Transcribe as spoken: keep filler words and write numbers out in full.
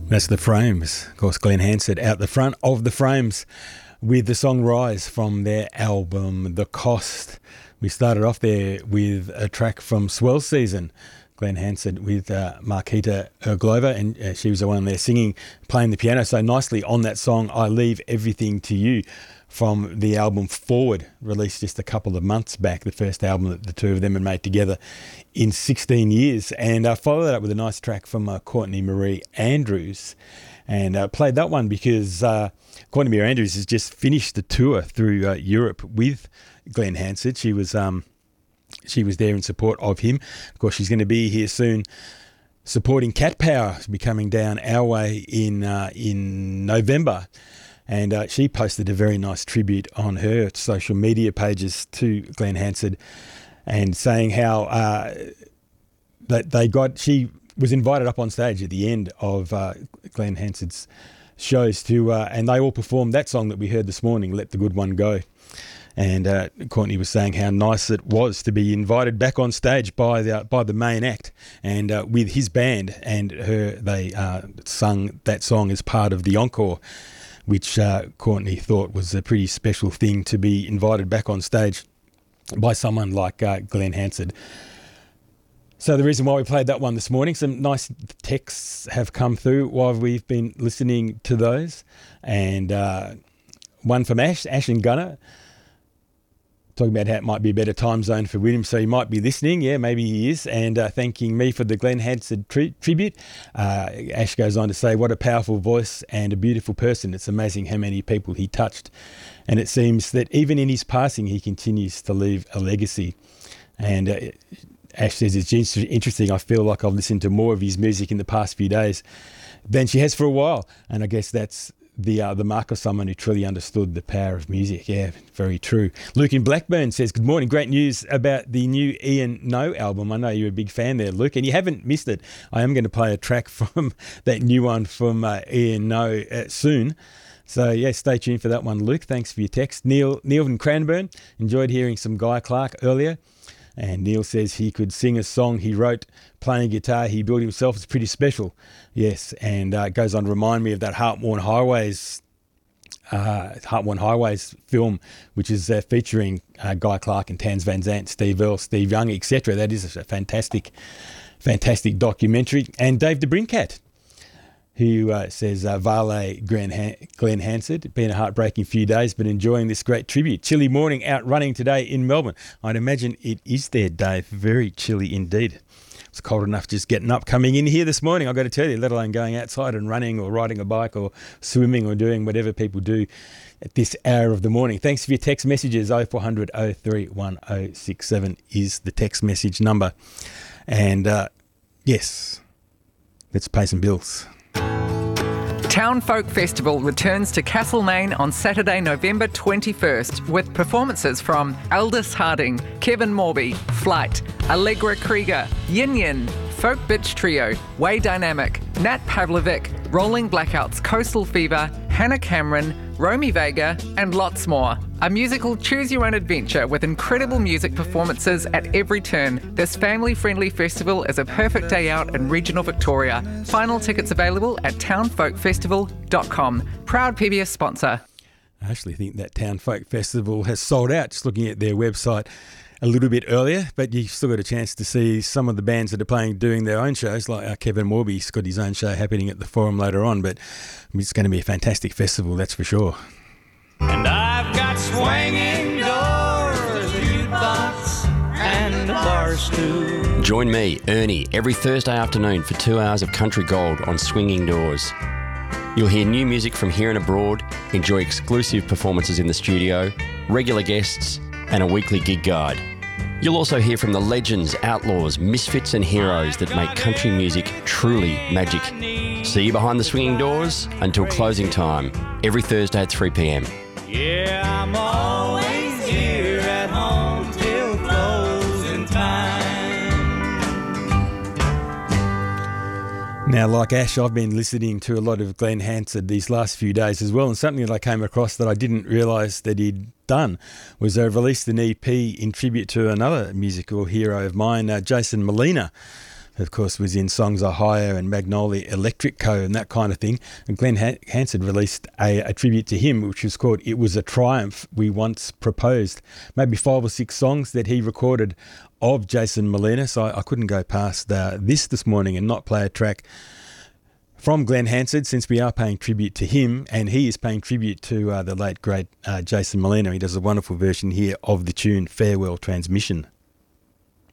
That's The Frames. Of course, Glenn Hansard out the front of The Frames with the song Rise from their album The Cost. We started off there with a track from Swell Season, Glenn Hansard with uh, Marketa Erglova, and uh, she was the one there singing, playing the piano so nicely on that song, I Leave Everything to You, from the album Forward, released just a couple of months back, the first album that the two of them had made together in sixteen years. And I uh, followed that up with a nice track from uh, Courtney Marie Andrews, and uh, played that one because uh, Courtney Marie Andrews has just finished the tour through uh, Europe with Glenn Hansard. She was um, she was there in support of him. Of course, she's going to be here soon supporting Cat Power. She'll be coming down our way in uh, in November. And uh, she posted a very nice tribute on her social media pages to Glenn Hansard, and saying how uh, that they got, she was invited up on stage at the end of uh, Glenn Hansard's shows to, uh, and they all performed that song that we heard this morning, Let the Good One Go. And uh, Courtney was saying how nice it was to be invited back on stage by the by the main act, and uh, with his band and her, they uh, sung that song as part of the encore, which uh, Courtney thought was a pretty special thing to be invited back on stage by someone like uh, Glenn Hansard. So the reason why we played that one this morning, some nice texts have come through while we've been listening to those. And uh, one from Ash, Ash and Gunner, talking about how it might be a better time zone for William, so he might be listening. Yeah, maybe he is. And uh, thanking me for the Glenn Hansard tri- tribute. Uh, Ash goes on to say, what a powerful voice and a beautiful person. It's amazing how many people he touched. And it seems that even in his passing, he continues to leave a legacy. And uh, Ash says, it's interesting. I feel like I've listened to more of his music in the past few days than she has for a while. And I guess that's the uh, the mark of someone who truly understood the power of music. Yeah, very true. Luke in Blackburn says, good morning, great news about the new Ian No album. I know you're a big fan there, Luke, and you haven't missed it. I am going to play a track from that new one from uh, Ian No uh, soon. So, yeah, stay tuned for that one, Luke. Thanks for your text. Neil, Neil in Cranbourne, enjoyed hearing some Guy Clark earlier. And Neil says he could sing a song he wrote playing guitar he built himself. It's pretty special. Yes, and uh, it goes on to remind me of that Heartworn Highways uh, Heartworn Highways film, which is uh, featuring uh, Guy Clark and Tans Van Zandt, Steve Earle, Steve Young, et cetera. That is a fantastic, fantastic documentary. And Dave DeBrincat, who uh, says, uh, Vale Glenn, Han- Glenn Hansard, been a heartbreaking few days, but enjoying this great tribute. Chilly morning out running today in Melbourne. I'd imagine it is there, Dave. Very chilly indeed. It's cold enough just getting up, coming in here this morning, I've got to tell you, let alone going outside and running or riding a bike or swimming or doing whatever people do at this hour of the morning. Thanks for your text messages. oh four hundred, oh three one, oh six seven is the text message number. And uh, yes, let's pay some bills. Town Folk Festival returns to Castlemaine on Saturday, November twenty-first, with performances from Aldous Harding, Kevin Morby, Flight, Allegra Krieger, Yin Yin, Folk Bitch Trio, Way Dynamic, Nat Pavlovic, Rolling Blackouts, Coastal Fever, Hannah Cameron, Romy Vega, and lots more. A musical choose-your-own-adventure with incredible music performances at every turn. This family-friendly festival is a perfect day out in regional Victoria. Final tickets available at town folk festival dot com. Proud P B S sponsor. I actually think that Town Folk Festival has sold out, just looking at their website a little bit earlier, but you've still got a chance to see some of the bands that are playing, doing their own shows, like uh, Kevin Morby's got his own show happening at the Forum later on, but it's going to be a fantastic festival, that's for sure. And I've got swinging doors, jukebox, and a bar stool. Join me, Ernie, every Thursday afternoon for two hours of country gold on Swinging Doors. You'll hear new music from here and abroad, enjoy exclusive performances in the studio, regular guests, and a weekly gig guide. You'll also hear from the legends, outlaws, misfits and heroes that make country music truly magic. See you behind the swinging doors until closing time, every Thursday at three p.m. Yeah, I'm always here at home till closing time. Now, like Ash, I've been listening to a lot of Glenn Hansard these last few days as well, and something that I came across that I didn't realise that he'd done was uh, released an E P in tribute to another musical hero of mine, uh, Jason Molina, of course, was in Songs Are Higher and Magnolia Electric Co. and that kind of thing. And Glenn Hansard released a, a tribute to him, which was called It Was a Triumph We Once Proposed. Maybe five or six songs that he recorded of Jason Molina. So I, I couldn't go past uh, this this morning and not play a track from Glenn Hansard, since we are paying tribute to him, and he is paying tribute to uh, the late, great uh, Jason Molina. He does a wonderful version here of the tune Farewell Transmission.